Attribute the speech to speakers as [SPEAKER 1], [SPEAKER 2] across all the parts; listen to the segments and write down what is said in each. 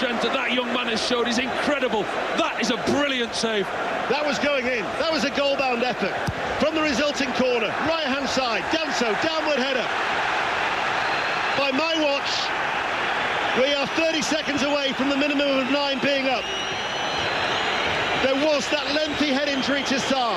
[SPEAKER 1] strength that young man has showed is incredible. That is a brilliant save.
[SPEAKER 2] That was going in. That was a goal-bound effort. From the resulting corner, right-hand side, Danso, downward header. By my watch, we are 30 seconds away from the minimum of 9 being up. There was that lengthy head injury to Sarr.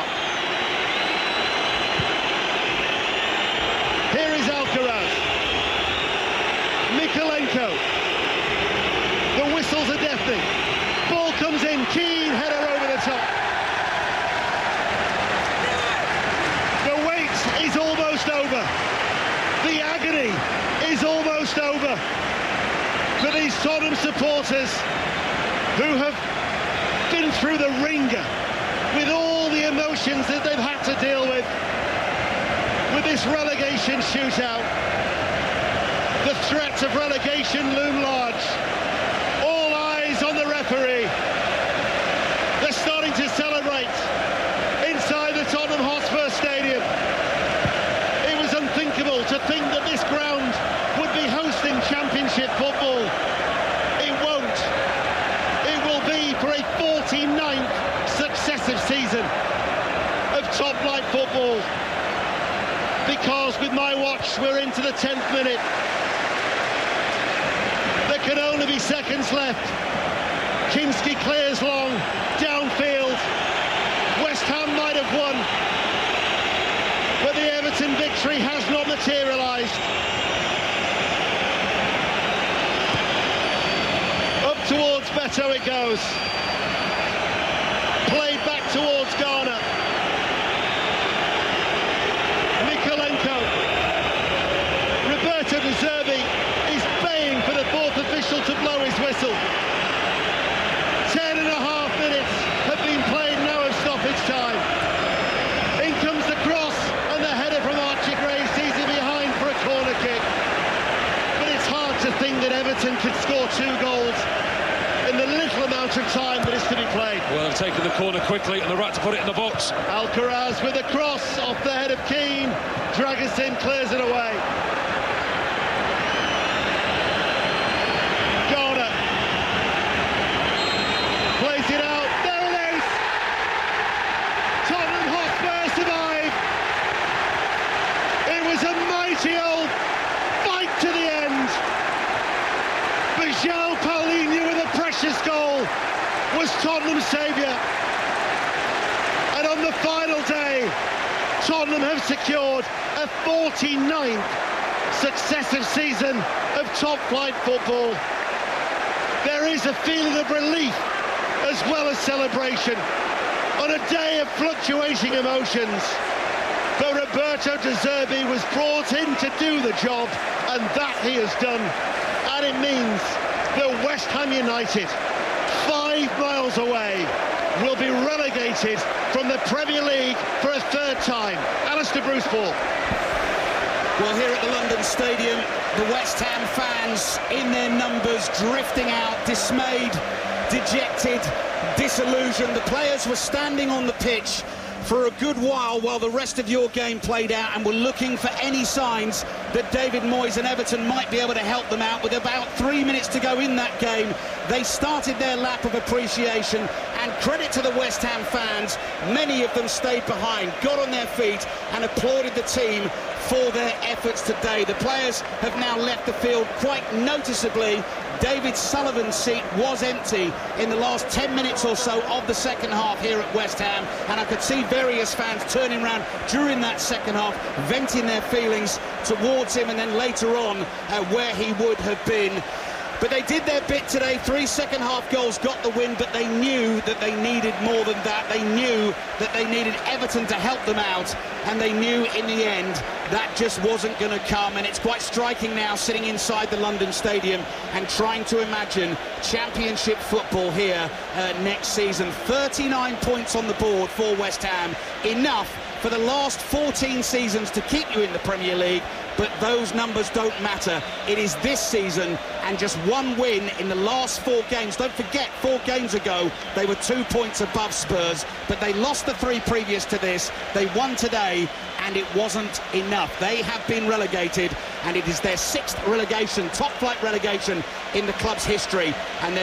[SPEAKER 2] Here is Alcaraz. Mykolenko. The whistles are deafening. Ball comes in, Keane, header over the top. The wait is almost over. The agony is almost over for these Tottenham supporters who have been through the ringer with all the emotions that they've had to deal with this relegation shootout. The threats of relegation loom large. All eyes on the referee. They're starting to celebrate inside the Tottenham Hotspur Stadium. It was unthinkable to think that this ground would be hosting Championship football. It won't. It will be for a 49th successive season of top-flight football. Because with my watch, we're into the 10th minute. There can only be seconds left. Kinski clears long, downfield. West Ham might have won, but the Everton victory has not materialised. Up towards Beto it goes. Played back towards Garner. Mykolenko. Roberto De Zerbi is baying for the fourth official to blow his whistle. 10.5 minutes have been played now of stoppage time. In comes the cross and the header from Archie Gray sees him behind for a corner kick. But it's hard to think that Everton could score 2 goals in the little amount of time that is to be played.
[SPEAKER 1] Well, they've taken the corner quickly and the right to put it in the box.
[SPEAKER 2] Alcaraz with a cross off the head of Keane. Dragusin clears it away. Garner plays it out. There it is! Tottenham Hotspur survive. It was a mighty old fight to the end. But João Paulinho with a precious goal was Tottenham's saviour. And on the final day, Tottenham have secured a 49th successive season of top-flight football. There is a feeling of relief as well as celebration on a day of fluctuating emotions. But Roberto De Zerbi was brought in to do the job, and that he has done. And it means that West Ham United, 5 miles away, will be relegated from the Premier League for a 3rd time. Alistair Bruce Ball.
[SPEAKER 3] Well, here at the London Stadium, the West Ham fans in their numbers drifting out, dismayed, dejected, disillusioned. The players were standing on the pitch for a good while the rest of your game played out and were looking for any signs that David Moyes and Everton might be able to help them out. With about 3 minutes to go in that game, they started their lap of appreciation, and credit to the West Ham fans, many of them stayed behind, got on their feet and applauded the team for their efforts today. The players have now left the field quite noticeably. David Sullivan's seat was empty in the last 10 minutes or so of the second half here at West Ham, and I could see various fans turning around during that second half, venting their feelings towards him, and then later on where he would have been. But they did their bit today. 3 second-half goals got the win, but they knew that they needed more than that. They knew that they needed Everton to help them out, and they knew in the end that just wasn't going to come. And it's quite striking now, sitting inside the London Stadium and trying to imagine Championship football here next season. 39 points on the board for West Ham, enough for the last 14 seasons to keep you in the Premier League. But those numbers don't matter. It is this season, and just 1 win in the last 4 games. Don't forget, 4 games ago, they were 2 points above Spurs, but they lost the 3 previous to this. They won today, and it wasn't enough. They have been relegated, and it is their 6th relegation, top-flight relegation in the club's history. And